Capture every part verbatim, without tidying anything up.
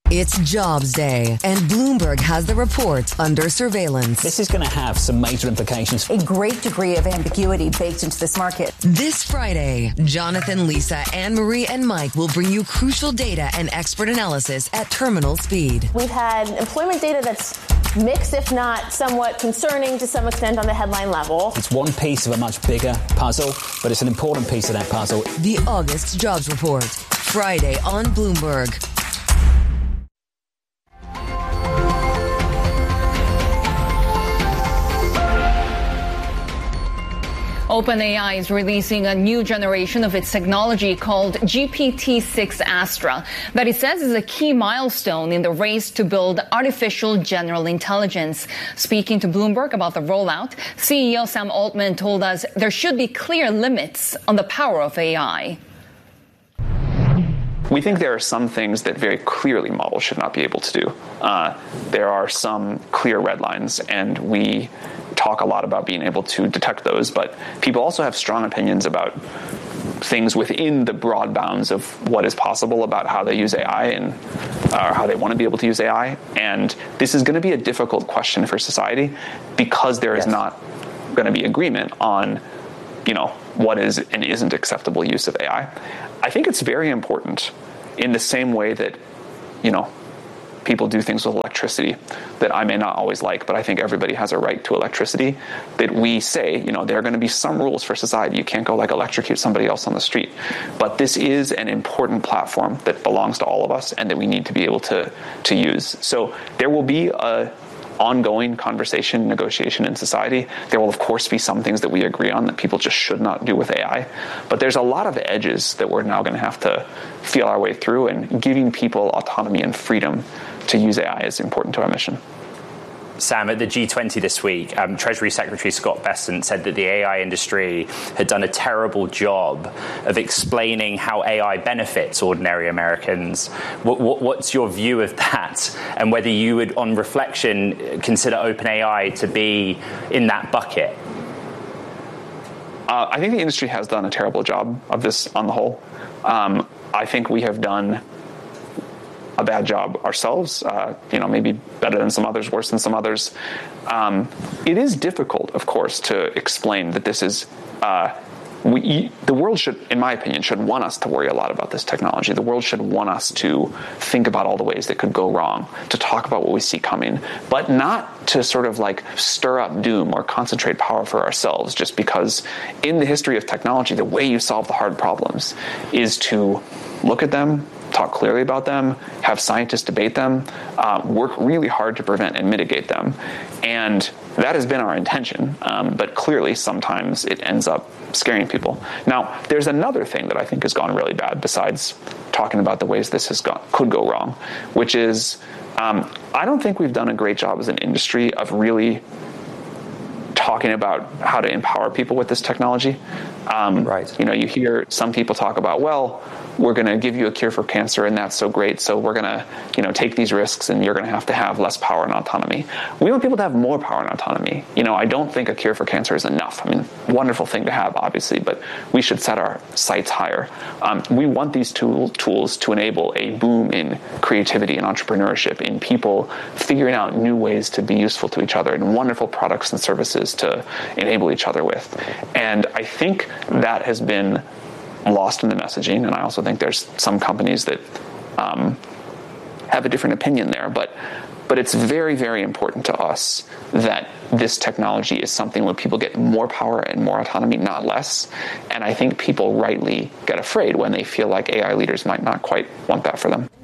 It's Jobs Day, and Bloomberg has the report under surveillance. This is going to have some major implications. A great degree of ambiguity baked into this market. This Friday, Jonathan, Lisa, Anne-Marie, and Mike will bring you crucial data and expert analysis at terminal speed. We've had employment data that's mixed, if not somewhat concerning to some extent on the headline level. It's one piece of a much bigger puzzle, but it's an important piece of that puzzle. The August Jobs Report, Friday on Bloomberg. OpenAI is releasing a new generation of its technology called G P T six Astra that it says is a key milestone in the race to build artificial general intelligence. Speaking to Bloomberg about the rollout, C E O Sam Altman told us there should be clear limits on the power of A I. We think there are some things that very clearly models should not be able to do. Uh, there are some clear red lines, and we talk a lot about being able to detect those, but people also have strong opinions about things within the broad bounds of what is possible about how they use A I and uh, how they want to be able to use A I. And this is going to be a difficult question for society because there is yes. not going to be agreement on, you know, what is and isn't acceptable use of A I. I think it's very important in the same way that, you know, people do things with electricity that I may not always like, but I think everybody has a right to electricity, that we say, you know, there are going to be some rules for society. You can't go like electrocute somebody else on the street. But this is an important platform that belongs to all of us and that we need to be able to, to use. So there will be a ongoing conversation, negotiation in society. There will, of course, be some things that we agree on that people just should not do with A I. But there's a lot of edges that we're now going to have to feel our way through, and giving people autonomy and freedom to use A I is important to our mission. Sam, at the G twenty this week, um, Treasury Secretary Scott Bessent said that the A I industry had done a terrible job of explaining how A I benefits ordinary Americans. What, what, what's your view of that, and whether you would, on reflection, consider OpenAI to be in that bucket? Uh, I think the industry has done a terrible job of this on the whole. Um, I think we have done a bad job ourselves, uh, you know, maybe better than some others, worse than some others. Um, it is difficult, of course, to explain that this is, uh, we, the world should, in my opinion, should want us to worry a lot about this technology. The world should want us to think about all the ways that could go wrong, to talk about what we see coming, but not to sort of like stir up doom or concentrate power for ourselves, just because in the history of technology, the way you solve the hard problems is to look at them, talk clearly about them, have scientists debate them, uh, work really hard to prevent and mitigate them. And that has been our intention, um, but clearly sometimes it ends up scaring people. Now, there's another thing that I think has gone really bad besides talking about the ways this has gone, could go wrong, which is um, I don't think we've done a great job as an industry of really talking about how to empower people with this technology. Um, right. You know, you hear some people talk about, well, we're going to give you a cure for cancer, and that's so great, so we're going to, you know, take these risks, and you're going to have to have less power and autonomy. We want people to have more power and autonomy. You know, I don't think a cure for cancer is enough. I mean, wonderful thing to have, obviously, but we should set our sights higher. Um, we want these tool, tools to enable a boom in creativity and entrepreneurship, in people figuring out new ways to be useful to each other, and wonderful products and services to enable each other with. And I think that has been lost in the messaging, and I also think there's some companies that um, have a different opinion there, but but it's very, very important to us that this technology is something where people get more power and more autonomy, not less. And I think people rightly get afraid when they feel like A I leaders might not quite want that for them.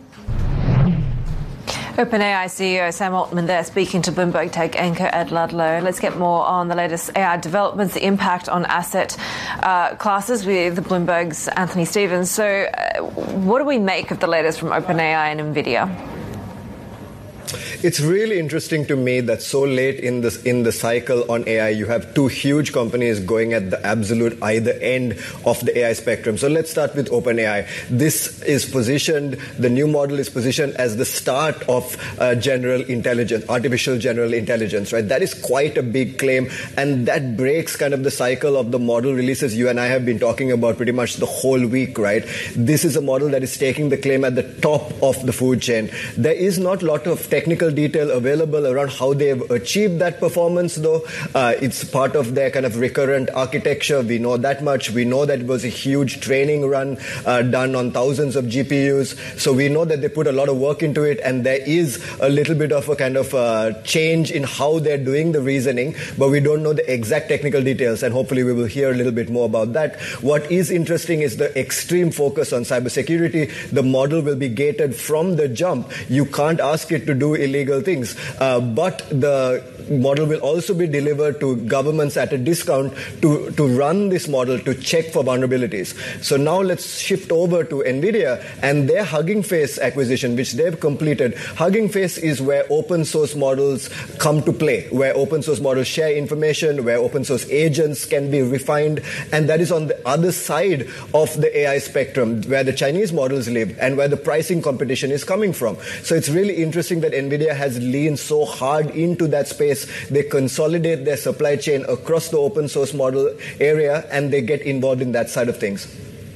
OpenAI C E O Sam Altman there, speaking to Bloomberg Tech anchor Ed Ludlow. Let's get more on the latest A I developments, the impact on asset uh, classes with Bloomberg's Anthony Stevens. So uh, what do we make of the latest from OpenAI and NVIDIA? It's really interesting to me that so late in this in the cycle on A I, you have two huge companies going at the absolute either end of the A I spectrum. So let's start with OpenAI. This is positioned, the new model is positioned as the start of uh, general intelligence, artificial general intelligence, right? That is quite a big claim, and that breaks kind of the cycle of the model releases you and I have been talking about pretty much the whole week, right? This is a model that is taking the claim at the top of the food chain. There is not a lot of technical detail available around how they've achieved that performance, though. Uh, it's part of their kind of recurrent architecture. We know that much. We know that it was a huge training run uh, done on thousands of G P Us. So we know that they put a lot of work into it, and there is a little bit of a kind of uh, change in how they're doing the reasoning, but we don't know the exact technical details, and hopefully we will hear a little bit more about that. What is interesting is the extreme focus on cybersecurity. The model will be gated from the jump. You can't ask it to do illegal things, uh, but the model will also be delivered to governments at a discount to, to run this model to check for vulnerabilities. So now let's shift over to NVIDIA and their Hugging Face acquisition, which they've completed. Hugging Face is where open source models come to play, where open source models share information, where open source agents can be refined, and that is on the other side of the A I spectrum, where the Chinese models live and where the pricing competition is coming from. So it's really interesting that NVIDIA has leaned so hard into that space. They consolidate their supply chain across the open source model area, and they get involved in that side of things.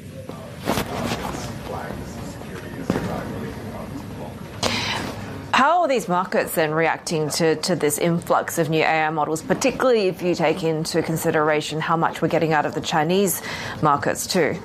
How are these markets then reacting to, to this influx of new A I models, particularly if you take into consideration how much we're getting out of the Chinese markets too?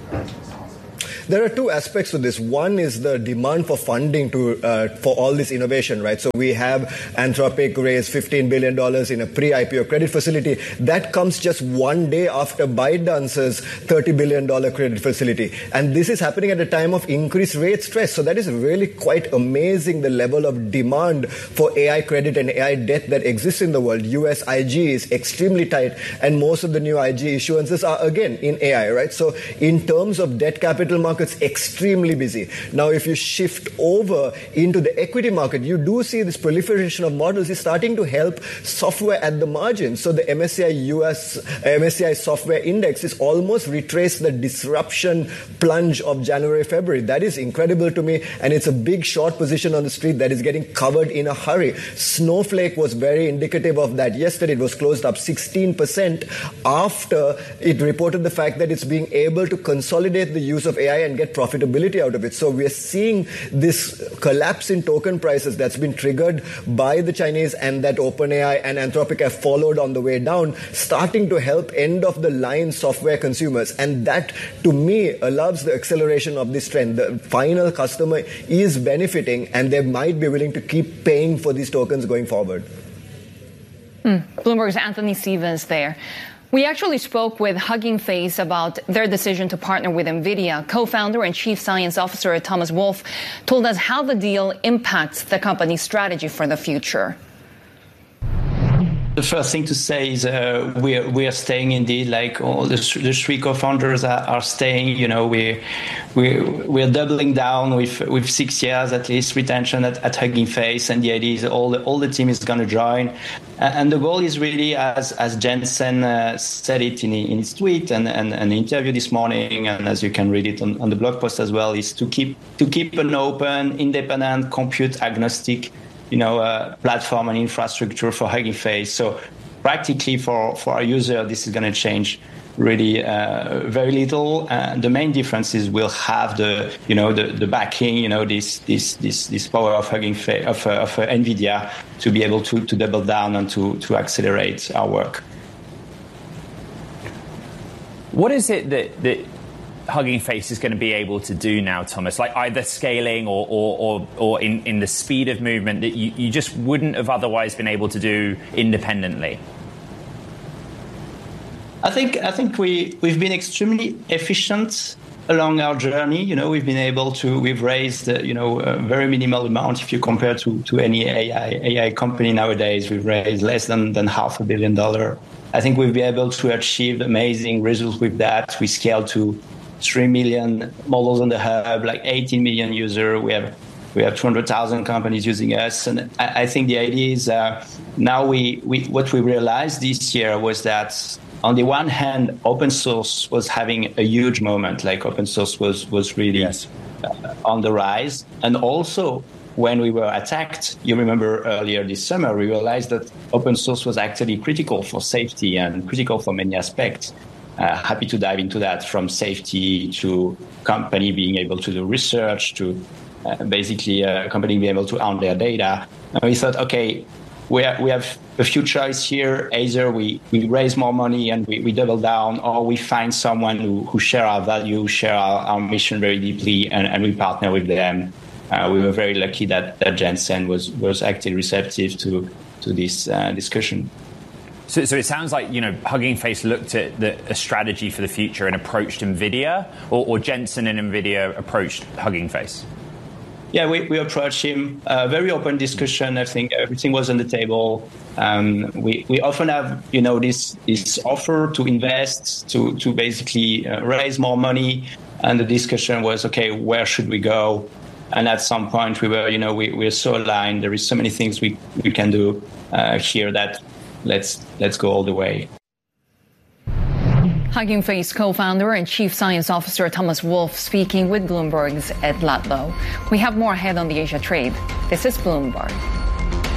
There are two aspects to this. One is the demand for funding to uh, for all this innovation, right? So we have Anthropic raise fifteen billion dollars in a pre-I P O credit facility. That comes just one day after ByteDance's thirty billion dollars credit facility. And this is happening at a time of increased rate stress. So that is really quite amazing, the level of demand for A I credit and A I debt that exists in the world. U S I G is extremely tight, and most of the new I G issuances are, again, in A I, right? So in terms of debt capital markets, it's extremely busy. Now, if you shift over into the equity market, you do see this proliferation of models is starting to help software at the margin. So the M S C I U S, M S C I software index is almost retraced the disruption plunge of January, February. That is incredible to me, and it's a big short position on the street that is getting covered in a hurry. Snowflake was very indicative of that. Yesterday, it was closed up sixteen percent after it reported the fact that it's being able to consolidate the use of A I and get profitability out of it. So we're seeing this collapse in token prices that's been triggered by the Chinese, and that OpenAI and Anthropic have followed on the way down, starting to help end-of-the-line software consumers. And that, to me, allows the acceleration of this trend. The final customer is benefiting, and they might be willing to keep paying for these tokens going forward. Hmm. Bloomberg's Anthony Stevens there. We actually spoke with Hugging Face about their decision to partner with NVIDIA. Co-founder and chief science officer Thomas Wolf told us how the deal impacts the company's strategy for the future. The first thing to say is uh, we are, we are staying indeed. Like all the, the three co-founders are, are staying. You know, we we we are doubling down with with six years at least retention at, at Hugging Face, and the idea is all the all the team is going to join, and the goal is really, as as Jensen uh, said it in in his tweet and, and an interview this morning, and as you can read it on, on the blog post as well, is to keep to keep an open, independent, compute agnostic, you know, uh, platform and infrastructure for Hugging Face. So practically for, for our user, this is going to change really uh, very little. Uh, the main difference is we'll have the, you know, the, the backing, you know, this this this this power of Hugging Face, of, uh, of uh, NVIDIA to be able to, to double down and to, to accelerate our work. What is it that, that Hugging Face is going to be able to do now, Thomas? Like either scaling or or, or, or in, in the speed of movement that you, you just wouldn't have otherwise been able to do independently? I think I think we we've been extremely efficient along our journey. You know, we've been able to we've raised uh, you know a very minimal amount if you compare to, to any A I A I company nowadays. We've raised less than, than half a billion dollar. I think we've been able to achieve amazing results with that. We scaled to three million models on the hub, like eighteen million users. We have We have two hundred thousand companies using us. And I, I think the idea is uh, now we, we what we realized this year was that on the one hand, open source was having a huge moment, like open source was, was really yes. uh, on the rise. And also, when we were attacked, you remember earlier this summer, we realized that open source was actually critical for safety and critical for many aspects. Uh, happy to dive into that, from safety to company being able to do research to uh, basically a company being able to own their data. And we thought, okay, we have, we have a few choices here. Either we, we raise more money and we, we double down, or we find someone who, who share our value, share our, our mission very deeply, and, and we partner with them. Uh, we were very lucky that, that Jensen was, was actually receptive to, to this uh, discussion. So, so it sounds like, you know, Hugging Face looked at the, a strategy for the future and approached NVIDIA, or, or Jensen and NVIDIA approached Hugging Face? Yeah, we, we approached him. A uh, very open discussion. I think everything was on the table. Um, we, we often have, you know, this, this offer to invest, to, to basically uh, raise more money. And the discussion was, okay, where should we go? And at some point we were, you know, we, we're so aligned. There is so many things we, we can do uh, here that let's let's go all the way. Hugging Face co-founder and chief science officer Thomas Wolf speaking with Bloomberg's Ed Ludlow. We have more ahead on the Asia trade. This is Bloomberg.